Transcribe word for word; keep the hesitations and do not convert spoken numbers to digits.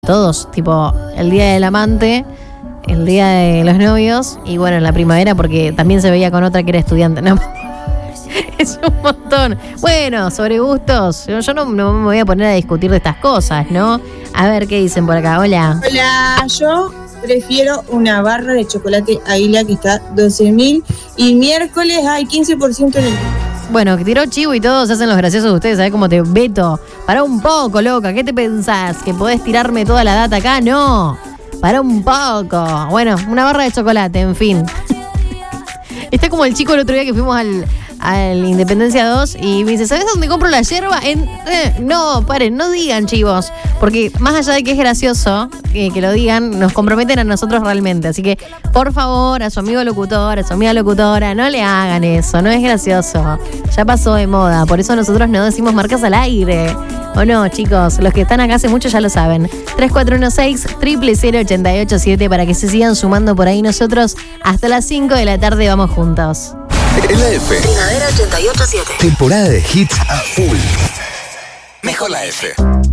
Todos, tipo, el día del amante, el día de los novios y bueno, en la primavera porque también se veía con otra que era estudiante, ¿no? Es un montón. Bueno, sobre gustos, yo, yo no, no me voy a poner a discutir de estas cosas, ¿no? A ver qué dicen por acá, hola. Hola, yo prefiero una barra de chocolate Águila que está doce mil y miércoles hay quince por ciento en el... Bueno, que tiró chivo y todos se hacen los graciosos de ustedes, ¿sabés cómo te veto? Pará un poco, loca, ¿qué te pensás? ¿Que podés tirarme toda la data acá? No, pará un poco. Bueno, una barra de chocolate, en fin. Está como el chico el otro día que fuimos al, al Independencia dos y me dice, ¿sabes dónde compro la yerba? En, eh, no, paren, no digan, chivos, porque más allá de que es gracioso eh, que lo digan, nos comprometen a nosotros realmente. Así que, por favor, a su amigo locutor, a su amiga locutora, no le hagan eso, no es gracioso. Ya pasó de moda, por eso nosotros no decimos marcas al aire. ¿O no, chicos? Los que están acá hace mucho ya lo saben. tres cuatro uno seis, cero cero cero, ocho ocho siete para que se sigan sumando por ahí nosotros. Hasta las cinco de la tarde vamos juntos. La F. Primavera ochenta y ocho siete. Temporada de hits a full. Mejor la F.